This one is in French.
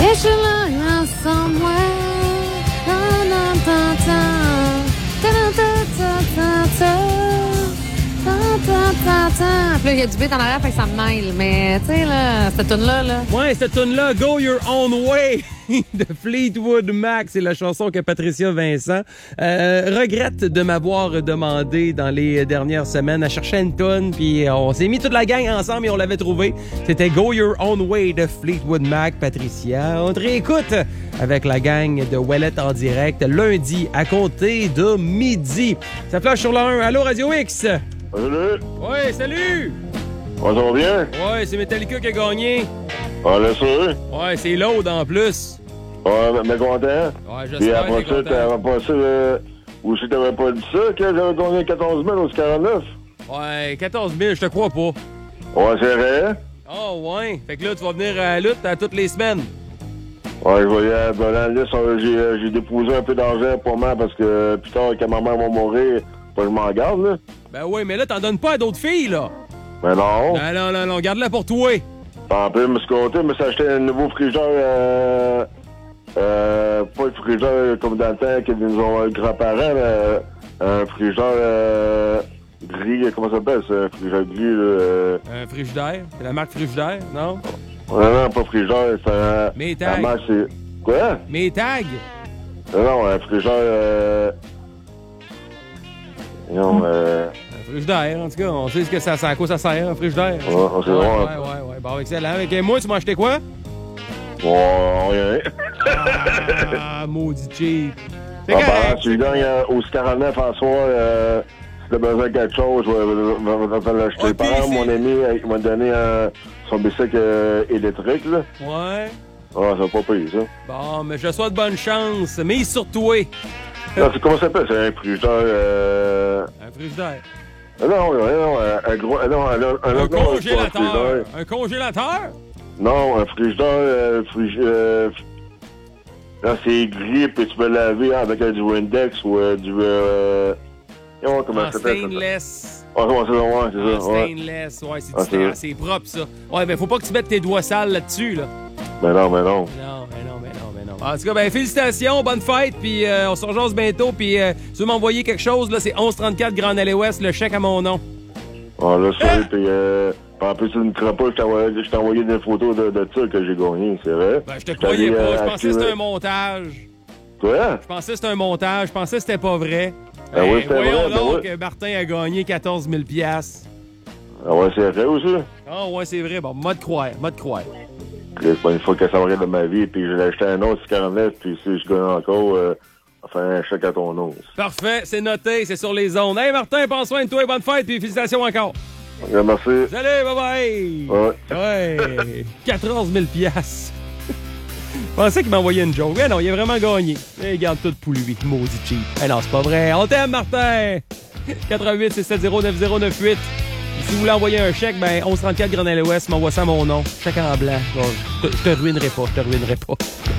It's your love somewhere. Puis là, il y a du beat en arrière, fait que ça me mêle. Mais, tu sais, là, cette tune-là, là. Ouais, cette tune-là, Go Your Own Way de Fleetwood Mac, c'est la chanson que Patricia Vincent regrette de m'avoir demandé dans les dernières semaines. À chercher une tune, puis on s'est mis toute la gang ensemble et on l'avait trouvé. C'était Go Your Own Way de Fleetwood Mac, Patricia. On te réécoute avec la gang de Ouellette en direct lundi à compter de midi. Ça flash sur la 1. Allô, Radio X? Salut! Ouais, salut! Ça va bien? Ouais, c'est Metallica qui a gagné. Ah, là, sûr? Ouais, c'est l'autre en plus. Ouais, mais content. Ouais, Puis j'espère après que t'es ça, content. t'avais passé ou si t'avais pas dit ça, que j'avais gagné 14 000 au 49? Ouais, 14 000, je te crois pas. Ouais, c'est vrai. Oh, ouais. Fait que là, tu vas venir à la lutte à toutes les semaines. Ouais, je voyais dans la liste, j'ai déposé un peu d'argent pour moi parce que plus tard, quand ma mère va mourir, faut que je m'en garde, là. Ben oui, mais là, t'en donnes pas à d'autres filles, là. Mais non. Non, garde-la pour toi. En plus, je me suis compté, je me suis acheté un nouveau frigeur, pas un frigeur comme dans le temps que nous ont grands-parents, mais un frigeur gris, comment ça s'appelle, ça? Un frigeur gris, là. Un frigidaire. C'est la marque Frigidaire, non? Non, pas frigeur, c'est un... Mes tags. La marque, c'est... Quoi? Mes tags. Non, un frigeur, Non, Un frigidaire, en tout cas. On sait ce que ça, à quoi ça sert, un frigidaire. on sait vraiment. Ouais. Bon, excellent. Avec moi, tu m'as acheté quoi? Rien. Ah, maudit cheap. C'est Ah, correct. tu gagnes au 49 en soir, si t'as besoin de quelque chose, je vais te l'acheter. Ok, Par exemple, c'est- mon ami, il m'a donné son bicycle électrique, là. Ouais. Ah, ça va pas payer, ça. Bon, mais je te souhaite bonne chance. Mise sur toi. Non, c'est comment ça s'appelle? C'est un frigeur, Un frigidaire. Non, un gros... Non, Un autre nom, c'est pas un congélateur. frigidaire. Un congélateur? Non, un frigidaire, là, c'est gris, puis tu peux laver avec du Windex ou du... comment En ça s'appelle? stainless. Ah, comment ça s'appelle? Ouais, c'est En ça, ouais. stainless. Ouais, c'est Ah, c'est vrai. c'est propre, ça. Ouais, mais faut pas que tu mettes tes doigts sales là-dessus, là. Mais non. Non. En tout cas, ben, félicitations, bonne fête, puis on se rejoint bientôt, puis tu veux m'envoyer quelque chose, là, c'est 1134 Grand Allée Ouest, le chèque à mon nom. Ah, là, ça, puis en plus, tu ne crois pas, je t'ai envoyé des photos de ça que j'ai gagné, c'est vrai? Ben, je te croyais J'allais, pas, je pensais que c'était acheter- un montage. Quoi? Je pensais que c'était un montage, je pensais que c'était pas vrai. Ben oui, c'était voyons vrai, ben donc oui. que Martin a gagné 14 000 $. Ah ouais, c'est vrai aussi? Ah ouais, c'est vrai, bon, mode croire. C'est pas une fois que ça va de ma vie, puis j'ai acheté un autre 49, puis si je gagne encore, enfin, un chèque à ton nom. Parfait, c'est noté, c'est sur les ondes. Hey Martin, prends soin de toi, bonne fête, puis félicitations encore. Ok, merci. Salut, bye-bye! Ouais, 14 000 $. Je pensais qu'il m'envoyait une joke. Mais non, il a vraiment gagné. Il garde tout pour lui, maudit cheap. Eh non, c'est pas vrai. On t'aime, Martin! 88 670 9098. Si vous voulez envoyer un chèque, ben 1134 Grand Allée Ouest, m'envoie ça à mon nom. Chèque en blanc. Bon, je te ruinerai pas.